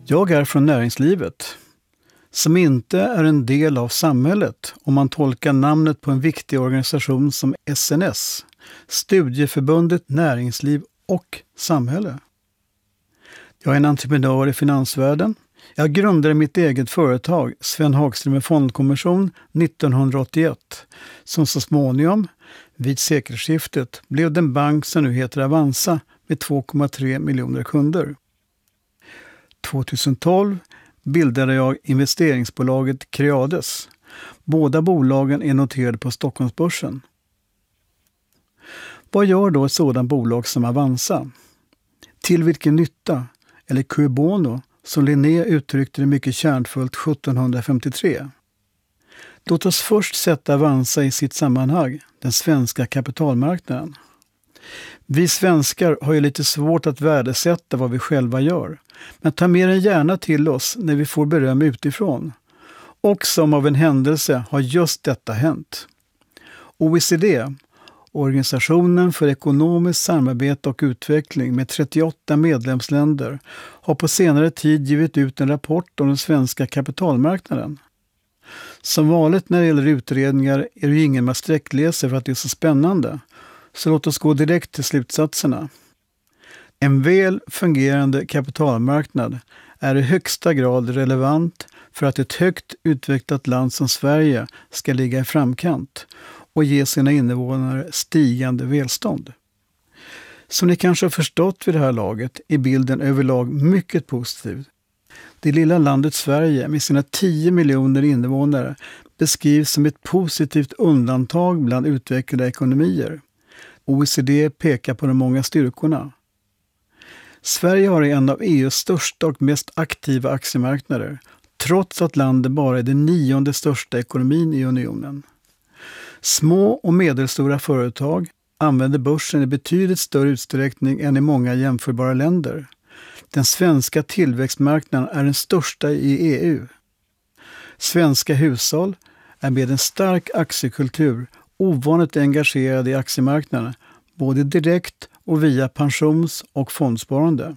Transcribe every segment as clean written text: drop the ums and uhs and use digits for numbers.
Jag är från näringslivet, som inte är en del av samhället om man tolkar namnet på en viktig organisation som SNS, Studieförbundet Näringsliv och Samhälle. Jag är en entreprenör i finansvärlden. Jag grundade mitt eget företag, Sven Hagström Fondkommission, 1981, som så småningom, vid sekelskiftet, blev den bank som nu heter Avanza med 2,3 miljoner kunder. 2012 bildade jag investeringsbolaget Creades. Båda bolagen är noterade på Stockholmsbörsen. Vad gör då ett sådant bolag som Avanza? Till vilken nytta, eller cui bono, som Linné uttryckte det mycket kärnfullt 1753. Låt oss först sätta Avanza i sitt sammanhang, den svenska kapitalmarknaden. Vi svenskar har ju lite svårt att värdesätta vad vi själva gör, men tar mer än gärna till oss när vi får beröm utifrån. Och som av en händelse har just detta hänt. OECD, Organisationen för ekonomiskt samarbete och utveckling med 38 medlemsländer, har på senare tid givit ut en rapport om den svenska kapitalmarknaden. Som vanligt när det gäller utredningar är det ju ingen med sträckläser för att det är så spännande, så låt oss gå direkt till slutsatserna. En väl fungerande kapitalmarknad är i högsta grad relevant för att ett högt utvecklat land som Sverige ska ligga i framkant och ge sina invånare stigande välstånd. Som ni kanske har förstått vid det här laget är bilden överlag mycket positiv. Det lilla landet Sverige med sina 10 miljoner invånare beskrivs som ett positivt undantag bland utvecklade ekonomier. OECD pekar på de många styrkorna. Sverige har en av EUs största och mest aktiva aktiemarknader, trots att landet bara är den 9:e största ekonomin i unionen. Små och medelstora företag använder börsen i betydligt större utsträckning än i många jämförbara länder. Den svenska tillväxtmarknaden är den största i EU. Svenska hushåll är med en stark aktiekultur ovanligt engagerade i aktiemarknaden, både direkt och via pensions- och fondsparande.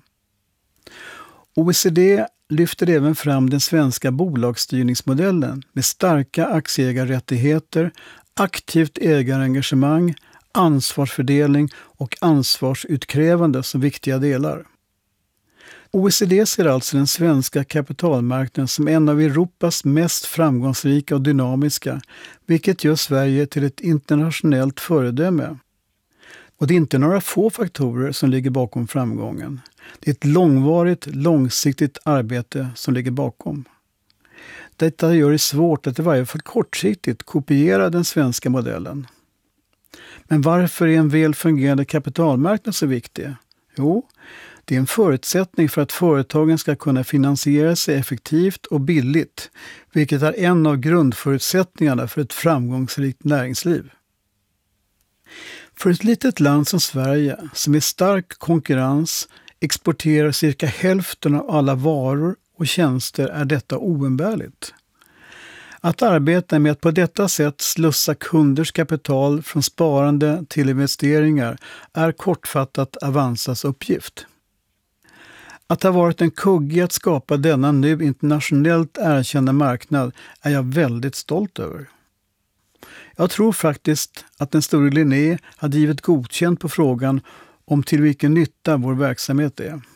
OECD lyfter även fram den svenska bolagsstyrningsmodellen med starka aktieägarrättigheter, aktivt ägarengagemang, ansvarsfördelning och ansvarsutkrävande som viktiga delar. OECD ser alltså den svenska kapitalmarknaden som en av Europas mest framgångsrika och dynamiska, vilket gör Sverige till ett internationellt föredöme. Och det är inte några få faktorer som ligger bakom framgången. Det är ett långvarigt, långsiktigt arbete som ligger bakom. Detta gör det svårt att i varje fall kortsiktigt kopiera den svenska modellen. Men varför är en väl fungerande kapitalmarknad så viktig? Jo, det är en förutsättning för att företagen ska kunna finansiera sig effektivt och billigt, vilket är en av grundförutsättningarna för ett framgångsrikt näringsliv. För ett litet land som Sverige, som i stark konkurrens exporterar cirka hälften av alla varor och tjänster, är detta oumbärligt. Att arbeta med att på detta sätt slussa kunders kapital från sparande till investeringar är kortfattat Avanzas uppgift. Att ha varit en kugge att skapa denna nu internationellt erkända marknad är jag väldigt stolt över. Jag tror faktiskt att den store Linné hade givit godkänt på frågan om till vilken nytta vår verksamhet är.